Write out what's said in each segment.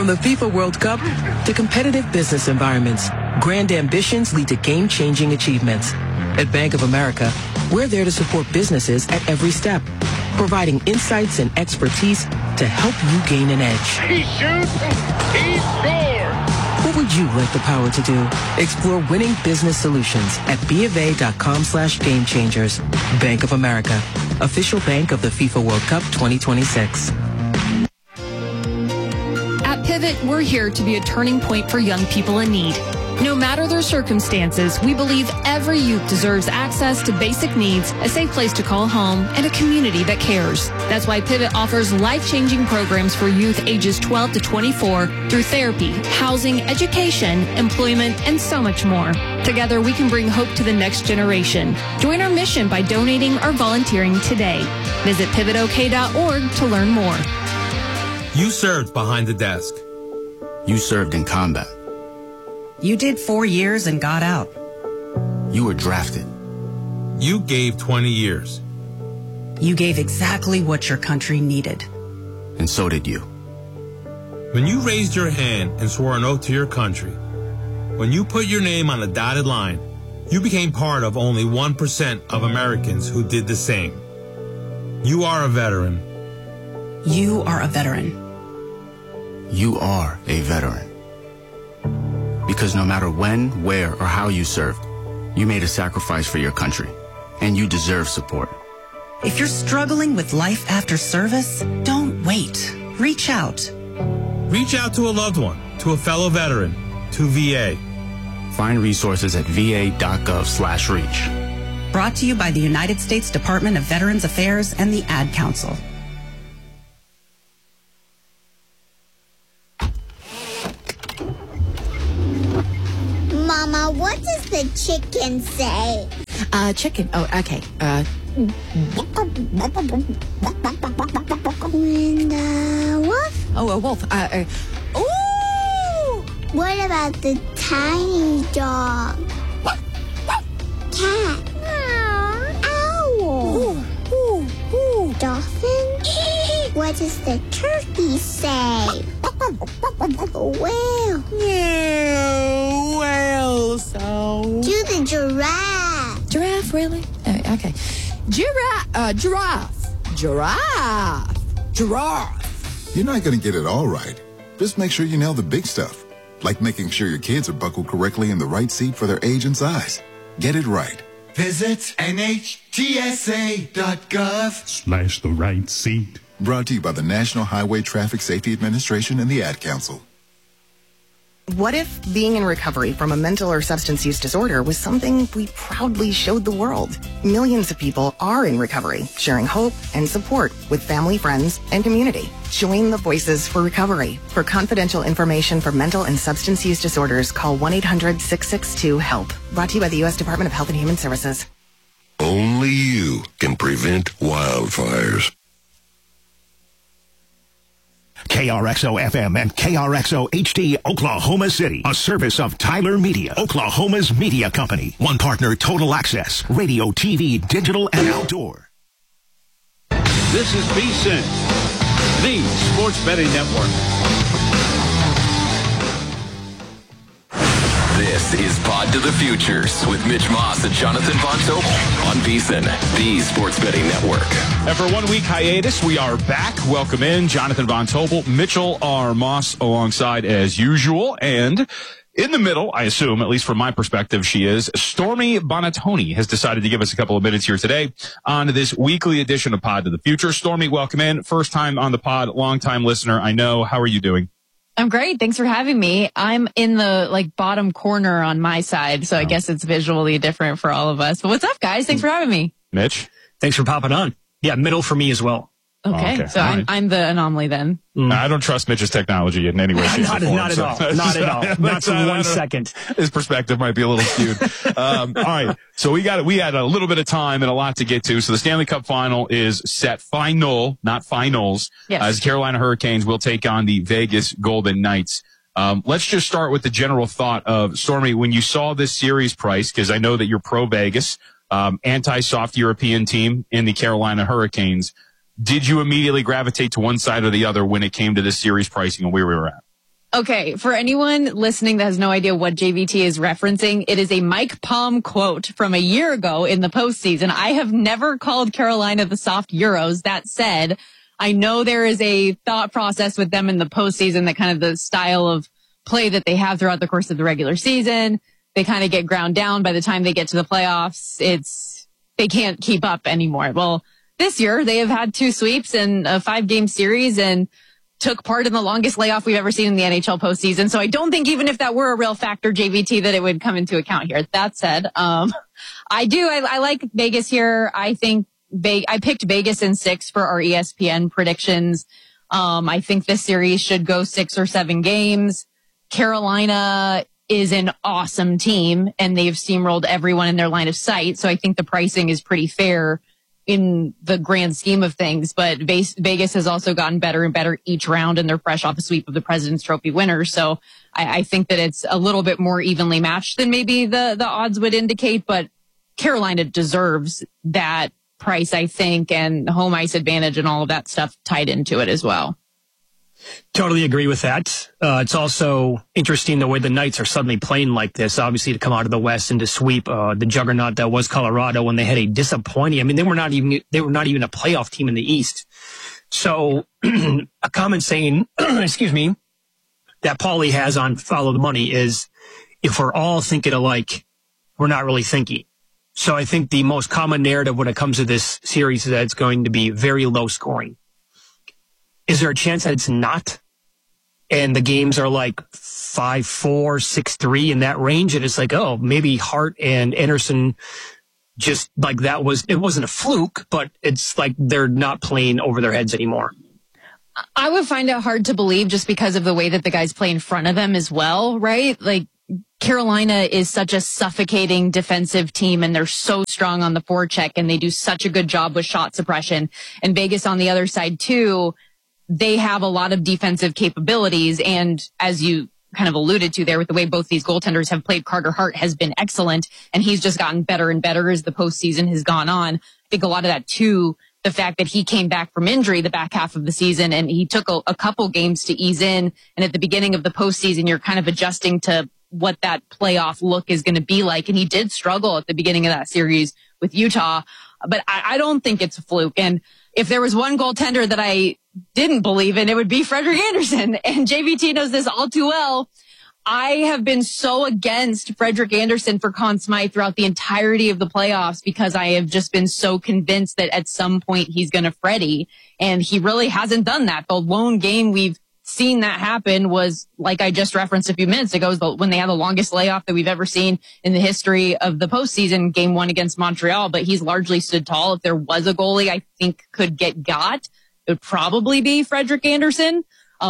From the FIFA World Cup to competitive business environments, grand ambitions lead to game-changing achievements. At Bank of America, we're there to support businesses at every step, providing insights and expertise to help you gain an edge. He shoots, he scores! What would you like the power to do? Explore winning business solutions at BofA.com/gamechangers. Bank of America, official bank of the FIFA World Cup 2026. At Pivot, we're here to be a turning point for young people in need. No matter their circumstances, we believe every youth deserves access to basic needs, a safe place to call home, and a community that cares. That's why Pivot offers life-changing programs for youth ages 12 to 24 through therapy, housing, education, employment, and so much more. Together, we can bring hope to the next generation. Join our mission by donating or volunteering today. Visit pivotok.org to learn more. You served behind the desk. You served in combat. You did 4 years and got out. You were drafted. You gave 20 years. You gave exactly what your country needed. And so did you. When you raised your hand and swore an oath to your country, when you put your name on a dotted line, you became part of only 1% of Americans who did the same. You are a veteran. You are a veteran. You are a veteran. Because no matter when, where, or how you served, you made a sacrifice for your country, and you deserve support. If you're struggling with life after service, don't wait. Reach out. Reach out to a loved one, to a fellow veteran, to VA. Find resources at va.gov/reach. Brought to you by the United States Department of Veterans Affairs and the Ad Council. Mama, what does the chicken say? Chicken. Oh, okay. When the wolf? Oh, a wolf. Ooh! What about the tiny dog? Cat? Owl? Dolphin? What does the turkey say? Whale? Yeah, whale. So. Do the giraffe. Giraffe, really? Okay. Giraffe. You're not going to get it all right. Just make sure you nail the big stuff, like making sure your kids are buckled correctly in the right seat for their age and size. Get it right. Visit NHTSA.gov/ the right seat. Brought to you by the National Highway Traffic Safety Administration and the Ad Council. What if being in recovery from a mental or substance use disorder was something we proudly showed the world? Millions of people are in recovery, sharing hope and support with family, friends, and community. Join the Voices for Recovery. For confidential information for mental and substance use disorders, call 1-800-662-HELP. Brought to you by the U.S. Department of Health and Human Services. Only you can prevent wildfires. KRXO-FM and KRXO-HD, Oklahoma City. A service of Tyler Media, Oklahoma's media company. One partner, Total Access. Radio, TV, digital, and outdoor. This is VSiN, the Sports Betting Network. This is Pod to the Futures with Mitch Moss and Jonathan Von Tobel on VSiN, the Sports Betting Network. After a 1 week hiatus, we are back. Welcome in Jonathan Von Tobel, Mitchell R. Moss alongside as usual. And in the middle, I assume, at least from my perspective, she is, Stormy Buonantony has decided to give us a couple of minutes here today on this weekly edition of Pod to the Future. Stormy, welcome in. First time on the pod, long time listener. I know. How are you doing? I'm great. Thanks for having me. I'm in the bottom corner on my side, so I guess it's visually different for all of us. But what's up, guys? Thanks for having me. Mitch? Thanks for popping on. Yeah, middle for me as well. Okay. So I'm the anomaly then. I don't trust Mitch's technology in any way. Not at all. Not at all. Not for 1 second. His perspective might be a little skewed. All right. So we had a little bit of time and a lot to get to. So the Stanley Cup final is set. Final, not finals. Yes. As Carolina Hurricanes will take on the Vegas Golden Knights. Let's just start with the general thought of, Stormy, when you saw this series price, because I know that you're pro Vegas, anti-soft European team in the Carolina Hurricanes. Did you immediately gravitate to one side or the other when it came to this series pricing and where we were at? Okay, for anyone listening that has no idea what JVT is referencing, it is a Mike Palm quote from a year ago in the postseason. I have never called Carolina the soft Euros. That said, I know there is a thought process with them in the postseason, that kind of the style of play that they have throughout the course of the regular season. They kind of get ground down by the time they get to the playoffs. They can't keep up anymore. Well, this year they have had 2 sweeps and a 5-game series and took part in the longest layoff we've ever seen in the NHL postseason. So I don't think even if that were a real factor, JVT, that it would come into account here. That said, I like Vegas here. I think I picked Vegas in 6 for our ESPN predictions. I think this series should go 6 or 7 games. Carolina is an awesome team and they've steamrolled everyone in their line of sight. So I think the pricing is pretty fair in the grand scheme of things, but Vegas has also gotten better and better each round, and they're fresh off a sweep of the President's Trophy winners. So I think that it's a little bit more evenly matched than maybe the odds would indicate, but Carolina deserves that price, I think, and home ice advantage and all of that stuff tied into it as well. Totally agree with that. It's also interesting the way the Knights are suddenly playing like this, obviously, to come out of the West and to sweep the juggernaut that was Colorado when they had a disappointing, I mean, they were not even a playoff team in the East. So a comment saying, excuse me, that Paulie has on Follow the Money is, if we're all thinking alike, we're not really thinking. So I think the most common narrative when it comes to this series is that it's going to be very low scoring. Is there a chance that it's not? And the games are like 5-4, 6-3 in that range. And it's like, oh, maybe Hart and Anderson just like it wasn't a fluke, but it's like they're not playing over their heads anymore. I would find it hard to believe just because of the way that the guys play in front of them as well, right? Like Carolina is such a suffocating defensive team and they're so strong on the forecheck and they do such a good job with shot suppression. And Vegas on the other side too, they have a lot of defensive capabilities. And as you kind of alluded to there with the way both these goaltenders have played, Carter Hart has been excellent and he's just gotten better and better as the postseason has gone on. I think a lot of that too, the fact that he came back from injury the back half of the season and he took a couple games to ease in. And at the beginning of the postseason, you're kind of adjusting to what that playoff look is going to be like. And he did struggle at the beginning of that series with Utah, but I don't think it's a fluke. And if there was one goaltender that I didn't believe in, it would be Frederik Andersen. And JVT knows this all too well. I have been so against Frederik Andersen for Conn Smythe throughout the entirety of the playoffs because I have just been so convinced that at some point he's going to Freddie. And he really hasn't done that. The lone game we've seen that happen was, like I just referenced a few minutes ago, when they had the longest layoff that we've ever seen in the history of the postseason, game 1 against Montreal. But he's largely stood tall. If there was a goalie I think could get got, it would probably be Frederik Andersen.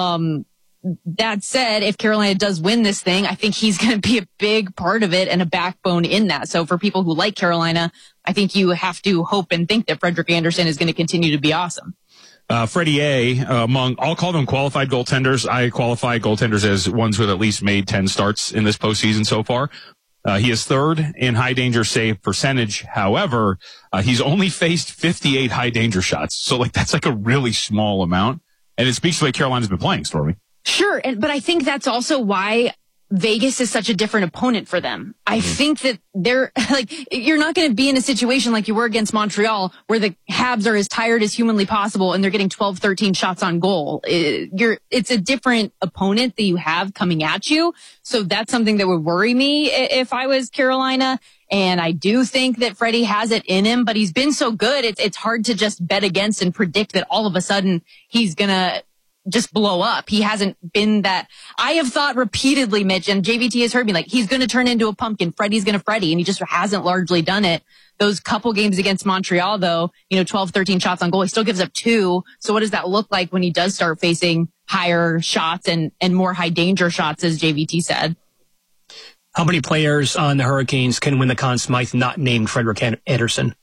That said, if Carolina does win this thing, I think he's going to be a big part of it and a backbone in that. So for people who like Carolina, I think you have to hope and think that Frederik Andersen is going to continue to be awesome. Freddie A, I'll call them qualified goaltenders. I qualify goaltenders as ones with at least made 10 starts in this postseason so far. He is 3rd in high danger save percentage. However, he's only faced 58 high danger shots. So that's like a really small amount. And it speaks to the way Carolina's been playing, Stormy. Sure. But I think that's also why Vegas is such a different opponent for them. I think that they're you're not going to be in a situation like you were against Montreal where the Habs are as tired as humanly possible and they're getting 12, 13 shots on goal. It's a different opponent that you have coming at you. So that's something that would worry me if I was Carolina. And I do think that Freddie has it in him, but he's been so good. It's hard to just bet against and predict that all of a sudden he's going to just blow up. He hasn't been that. I have thought repeatedly, Mitch, and JVT has heard me, he's going to turn into a pumpkin. Freddie's going to Freddie, and he just hasn't largely done it. Those couple games against Montreal, though, 12, 13 shots on goal, he still gives up 2. So what does that look like when he does start facing higher shots and more high danger shots, as JVT said? How many players on the Hurricanes can win the Conn Smythe not named Frederik Andersen?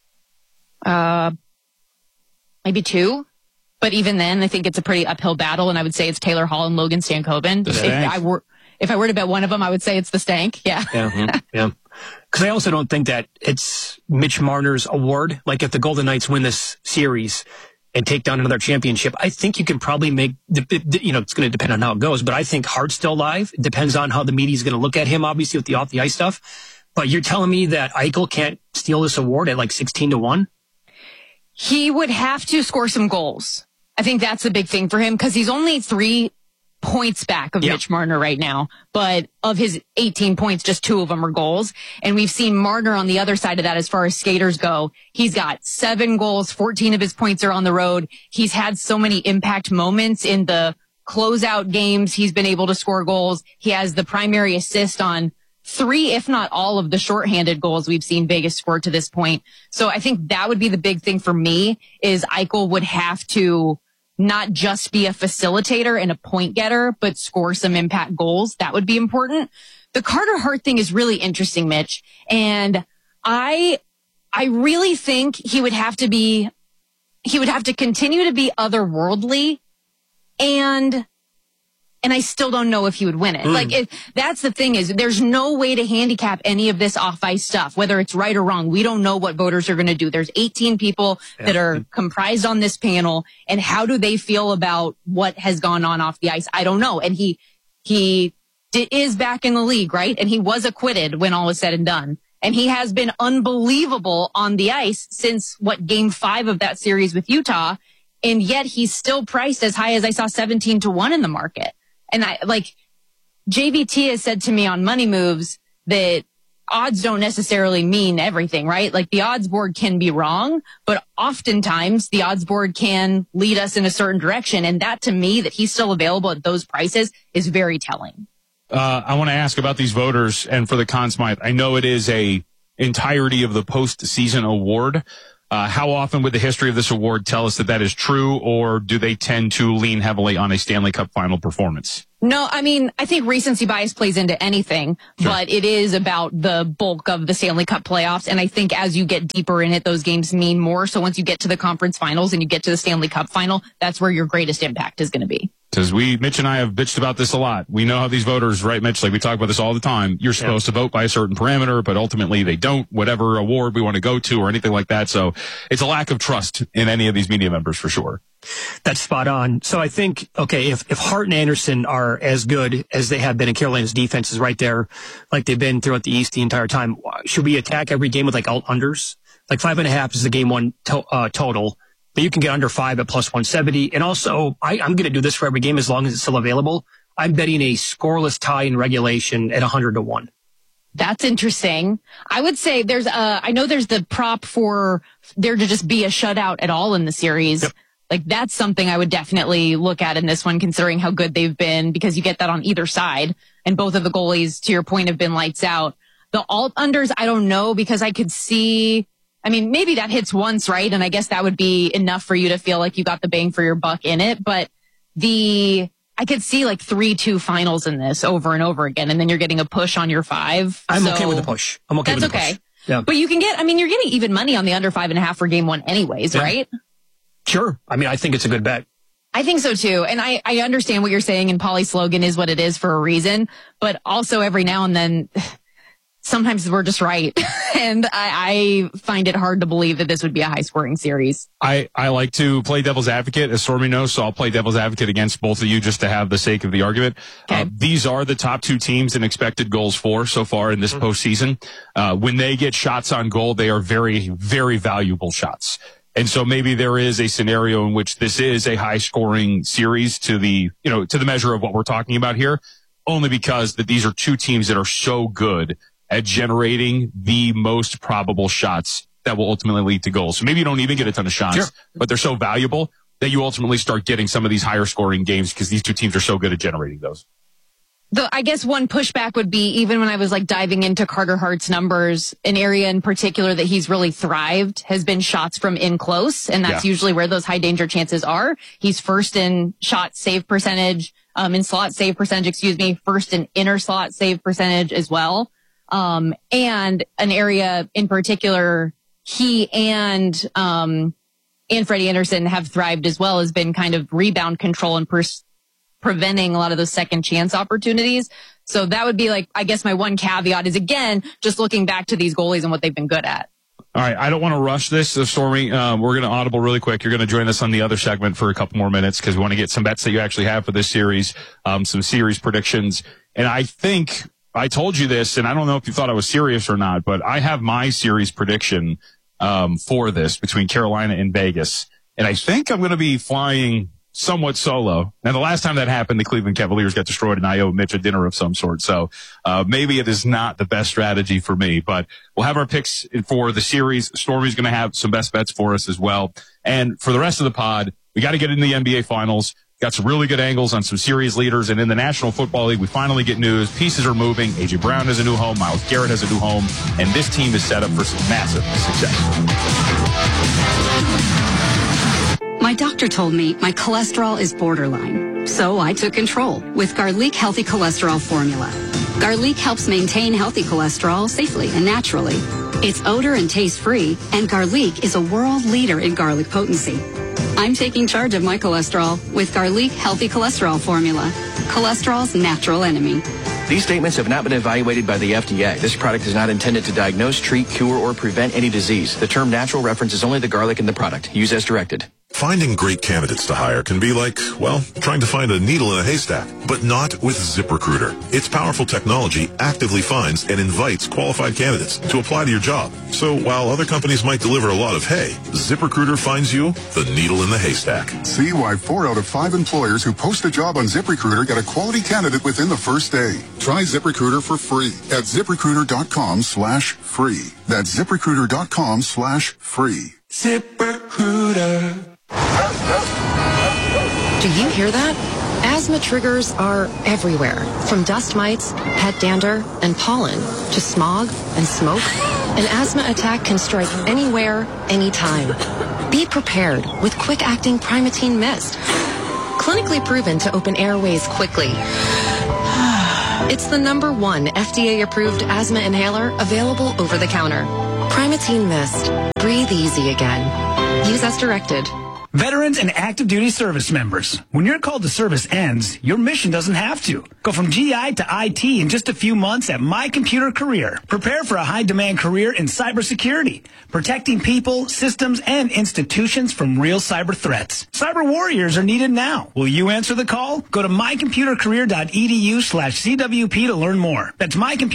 Maybe 2. But even then, I think it's a pretty uphill battle, and I would say it's Taylor Hall and Logan Stankoven. If I were to bet one of them, I would say it's the Stank. Yeah. Yeah. Because I also don't think that it's Mitch Marner's award. Like if the Golden Knights win this series, and take down another championship. I think you can probably make, it's going to depend on how it goes, but I think Hart's still alive. It depends on how the media is going to look at him, obviously, with the off-the-ice stuff. But you're telling me that Eichel can't steal this award at like 16-1? He would have to score some goals. I think that's the big thing for him because he's only 3 points back of Mitch Marner right now. But of his 18 points, just 2 of them are goals. And we've seen Marner on the other side of that as far as skaters go. He's got 7 goals, 14 of his points are on the road. He's had so many impact moments in the closeout games. He's been able to score goals. He has the primary assist on 3, if not all of the shorthanded goals we've seen Vegas score to this point. So I think that would be the big thing for me is Eichel would have to not just be a facilitator and a point getter, but score some impact goals. That would be important. The Carter Hart thing is really interesting, Mitch. And I really think he would have to continue to be otherworldly and I still don't know if he would win it. That's the thing is there's no way to handicap any of this off-ice stuff, whether it's right or wrong. We don't know what voters are going to do. There's 18 people that are comprised on this panel, and how do they feel about what has gone on off the ice? I don't know. And he is back in the league, right? And he was acquitted when all was said and done. And he has been unbelievable on the ice since game 5 of that series with Utah. And yet he's still priced as high as I saw 17-1 in the market. And JVT has said to me on Money Moves that odds don't necessarily mean everything, right? Like the odds board can be wrong, but oftentimes the odds board can lead us in a certain direction. And that to me, that he's still available at those prices is very telling. I want to ask about these voters and for the Conn Smythe. I know it is a entirety of the postseason award. How often would the history of this award tell us that is true, or do they tend to lean heavily on a Stanley Cup final performance? No, I mean, I think recency bias plays into anything, but it is about the bulk of the Stanley Cup playoffs. And I think as you get deeper in it, those games mean more. So once you get to the conference finals and you get to the Stanley Cup final, that's where your greatest impact is going to be. Because Mitch and I have bitched about this a lot. We know how these voters, right, Mitch? Like we talk about this all the time. You're supposed to vote by a certain parameter, but ultimately they don't, whatever award we want to go to or anything like that. So it's a lack of trust in any of these media members for sure. That's spot on. So I think, if Hart and Anderson are as good as they have been in Carolina's defense is right there, like they've been throughout the East the entire time, should we attack every game with alt-unders? 5.5 is the game one total. But you can get under 5 at plus 170. And also, I'm going to do this for every game as long as it's still available. I'm betting a scoreless tie in regulation at 100-1. That's interesting. I would say I know there's the prop for there to just be a shutout at all in the series. Yep. That's something I would definitely look at in this one, considering how good they've been, because you get that on either side. And both of the goalies, to your point, have been lights out. The alt-unders, I don't know, because I could see... maybe that hits once, right? And I guess that would be enough for you to feel like you got the bang for your buck in it. But I could see 3-2 finals in this over and over again. And then you're getting a push on your 5. I'm okay with the push. That's okay. Yeah. But you can get, you're getting even money on the under 5.5 for game 1 anyways, right? Sure. I think it's a good bet. I think so too. And I understand what you're saying. And Paulie's slogan is what it is for a reason. But also every now and then... sometimes we're just right. And I find it hard to believe that this would be a high-scoring series. I like to play devil's advocate, as Stormy knows, so I'll play devil's advocate against both of you just to have the sake of the argument. Okay. These are the top 2 teams in expected goals for so far in this postseason. When they get shots on goal, they are very, very valuable shots. And so maybe there is a scenario in which this is a high-scoring series to the measure of what we're talking about here, only because that these are 2 teams that are so good at generating the most probable shots that will ultimately lead to goals. So maybe you don't even get a ton of shots, but they're so valuable that you ultimately start getting some of these higher scoring games because these 2 teams are so good at generating those. I guess one pushback would be, even when I was diving into Carter Hart's numbers, an area in particular that he's really thrived has been shots from in close. And that's usually where those high danger chances are. He's first in shot save percentage, in slot save percentage, first in inner slot save percentage as well. And an area in particular, he and Freddie Anderson have thrived as well, has been kind of rebound control and preventing a lot of those second chance opportunities. So that would be I guess my one caveat is, again, just looking back to these goalies and what they've been good at. All right, I don't want to rush this, Stormy. We're going to audible really quick. You're going to join us on the other segment for a couple more minutes because we want to get some bets that you actually have for this series, some series predictions. And I think I told you this, and I don't know if you thought I was serious or not, but I have my series prediction for this between Carolina and Vegas. And I think I'm going to be flying somewhat solo. Now, the last time that happened, the Cleveland Cavaliers got destroyed, and I owe Mitch a dinner of some sort. So maybe it is not the best strategy for me, but we'll have our picks for the series. Stormy's going to have some best bets for us as well. And for the rest of the pod, we got to get into the NBA Finals. Got some really good angles on some series leaders. And in the National Football League, we finally get news. Pieces are moving. A.J. Brown has a new home. Myles Garrett has a new home. And this team is set up for some massive success. My doctor told me my cholesterol is borderline, so I took control with Garlic Healthy Cholesterol Formula. Garlic helps maintain healthy cholesterol safely and naturally. It's odor and taste-free, and Garlic is a world leader in garlic potency. I'm taking charge of my cholesterol with Garlic Healthy Cholesterol Formula, cholesterol's natural enemy. These statements have not been evaluated by the FDA. This product is not intended to diagnose, treat, cure, or prevent any disease. The term natural references only the garlic in the product. Use as directed. Finding great candidates to hire can be like, well, trying to find a needle in a haystack, but not with ZipRecruiter. Its powerful technology actively finds and invites qualified candidates to apply to your job. So while other companies might deliver a lot of hay, ZipRecruiter finds you the needle in the haystack. See why 4 out of 5 employers who post a job on ZipRecruiter get a quality candidate within the first day. Try ZipRecruiter for free at ZipRecruiter.com/free. That's ZipRecruiter.com/free. ZipRecruiter. Do you hear that? Asthma triggers are everywhere, from dust mites, pet dander, and pollen, to smog and smoke. An asthma attack can strike anywhere, anytime. Be prepared with quick-acting Primatene Mist. Clinically proven to open airways quickly. It's the #1 FDA-approved asthma inhaler available over the counter. Primatene Mist. Breathe easy again. Use as directed. Veterans and active duty service members, when your call to service ends, your mission doesn't have to. Go from GI to IT in just a few months at My Computer Career. Prepare for a high-demand career in cybersecurity, protecting people, systems, and institutions from real cyber threats. Cyber warriors are needed now. Will you answer the call? Go to mycomputercareer.edu/CWP to learn more. That's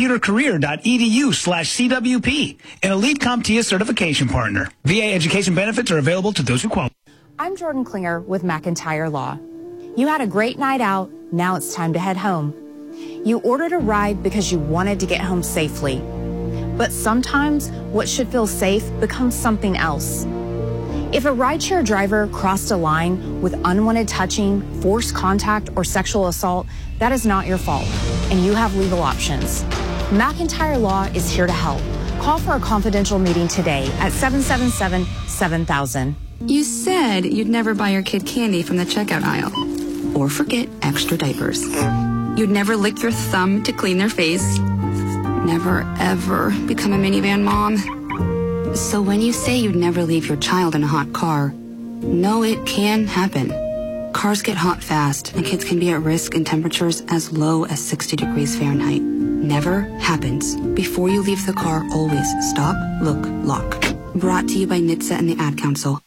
mycomputercareer.edu/CWP, an elite CompTIA certification partner. VA education benefits are available to those who qualify. I'm Jordan Klinger with McIntyre Law. You had a great night out. Now it's time to head home. You ordered a ride because you wanted to get home safely. But sometimes what should feel safe becomes something else. If a rideshare driver crossed a line with unwanted touching, forced contact, or sexual assault, that is not your fault, and you have legal options. McIntyre Law is here to help. Call for a confidential meeting today at 777-7000. You said you'd never buy your kid candy from the checkout aisle or forget extra diapers. You'd never lick your thumb to clean their face. Never, ever become a minivan mom. So when you say you'd never leave your child in a hot car, know it can happen. Cars get hot fast, and kids can be at risk in temperatures as low as 60 degrees Fahrenheit. Never happens. Before you leave the car, always stop, look, lock. Brought to you by NHTSA and the Ad Council.